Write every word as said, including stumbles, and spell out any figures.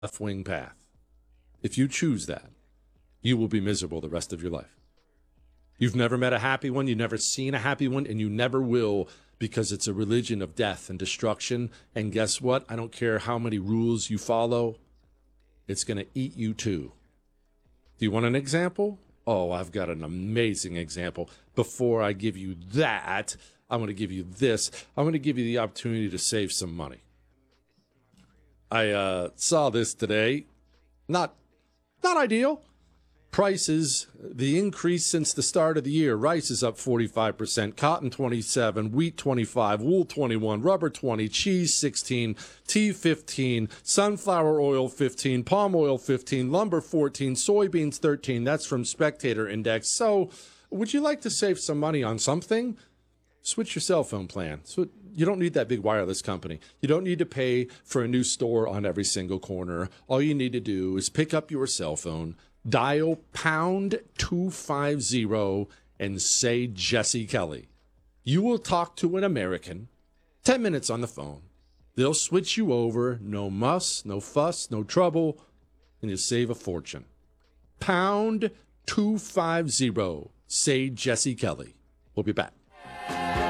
left wing path. If you choose that, you will be miserable the rest of your life. You've never met a happy one, you've never seen a happy one, and you never will, because it's a religion of death and destruction. And guess what? I don't care how many rules you follow, it's going to eat you too. Do you want an example? Oh, I've got an amazing example. Before I give you that, I'm going to give you this. I'm going to give you the opportunity to save some money. I uh, saw this today. Not, not ideal. Prices, the increase since the start of the year. Rice is up forty-five percent, cotton twenty-seven, wheat twenty-five, wool twenty-one, rubber twenty, cheese sixteen, tea fifteen, sunflower oil fifteen, palm oil fifteen, lumber fourteen, soybeans thirteen. That's from Spectator Index. So would you like to save some money on something? Switch your cell phone plan. So you don't need that big wireless company. You don't need to pay for a new store on every single corner. All you need to do is pick up your cell phone, dial pound two fifty and say Jesse Kelly. You will talk to an American, ten minutes on the phone. They'll switch you over, no muss, no fuss, no trouble, and you'll save a fortune. Pound two fifty, say Jesse Kelly. We'll be back.